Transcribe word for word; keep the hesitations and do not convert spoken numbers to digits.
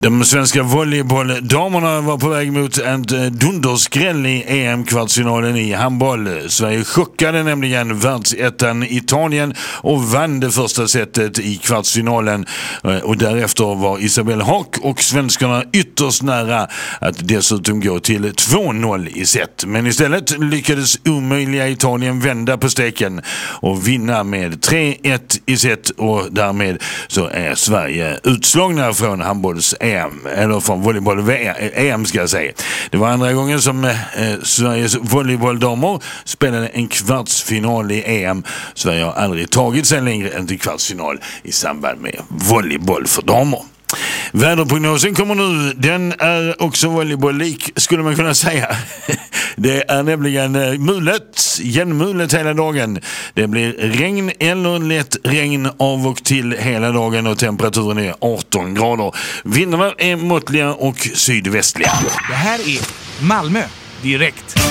De svenska volleybolldamerna var på väg mot en dunderskräll i E M-kvartsfinalen i handboll. Sverige chockade nämligen världsettan Italien och vann det första setet i kvartsfinalen. Och därefter var Isabelle Haak och svenskarna ytterst nära att dessutom gå till två noll i set. Men istället lyckades omöjliga Italien vända på steken och vinna med tre ett i set, och därmed så är Sverige utslagna från handbolls E M, eller från volleyboll-E M ska jag säga. Det var andra gången som eh, Sveriges volleybolldamer spelade en kvartsfinal i E M. Sverige har aldrig tagit sig längre än till kvartsfinal i samband med volleyboll för damer. Väderprognosen kommer nu. Den är också volleyboll-lik, skulle man kunna säga. Det är nämligen mulet, jämnmulet hela dagen. Det blir regn eller lätt regn av och till hela dagen, och temperaturen är arton grader. Vindarna är måttliga och sydvästliga. Det här är Malmö direkt.